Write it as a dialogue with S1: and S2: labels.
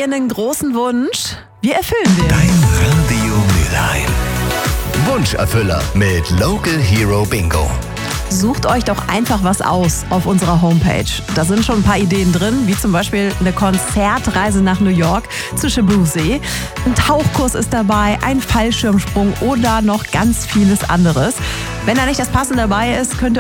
S1: einen großen Wunsch? Wir erfüllen den.
S2: Dein Radio Mülheim. Wunscherfüller mit Local Hero Bingo.
S1: Sucht euch doch einfach was aus auf unserer Homepage. Da sind schon ein paar Ideen drin, wie zum Beispiel eine Konzertreise nach New York zu Shibuya. Ein Tauchkurs ist dabei, ein Fallschirmsprung oder noch ganz vieles anderes. Wenn da nicht das Passende dabei ist, könnt ihr